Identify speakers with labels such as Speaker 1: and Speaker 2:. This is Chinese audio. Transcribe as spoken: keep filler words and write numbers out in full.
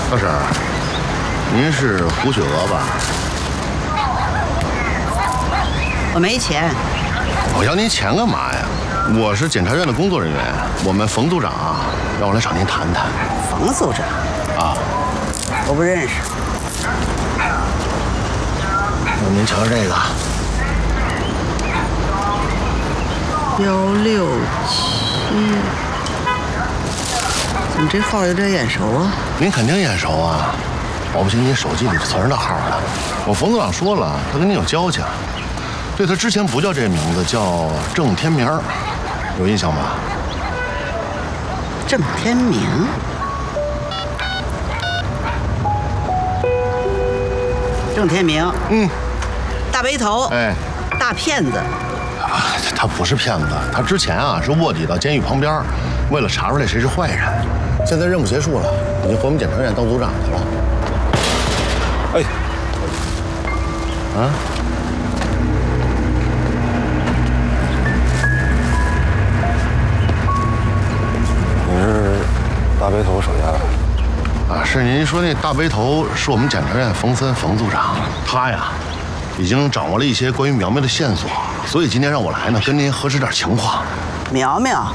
Speaker 1: 大婶，您是胡雪娥吧？
Speaker 2: 我没钱。
Speaker 1: 我要您钱干嘛呀？我是检察院的工作人员，我们冯组长啊，让我来找您谈谈。
Speaker 2: 冯组长
Speaker 1: 啊，
Speaker 2: 我不认识。
Speaker 1: 那您瞧瞧这个，
Speaker 2: 幺六七，怎么这号有点眼熟啊？
Speaker 1: 您肯定眼熟啊，保不齐您手机里存着那号呢。我冯组长说了，他跟您有交情。对，他之前不叫这名字，叫郑天明，有印象吧？
Speaker 2: 郑天明。郑天明，
Speaker 1: 嗯，
Speaker 2: 大背头，
Speaker 1: 哎，
Speaker 2: 大骗子。
Speaker 1: 啊，他不是骗子，他之前啊是卧底到监狱旁边，为了查出来谁是坏人。现在任务结束了，已经回我们检察院当组长去了。哎，啊？
Speaker 3: 你是大背头手下的？
Speaker 1: 啊，是您说那大背头是我们检察院冯森冯组长，他呀，已经掌握了一些关于苗苗的线索，所以今天让我来呢，跟您核实点情况。
Speaker 2: 苗苗，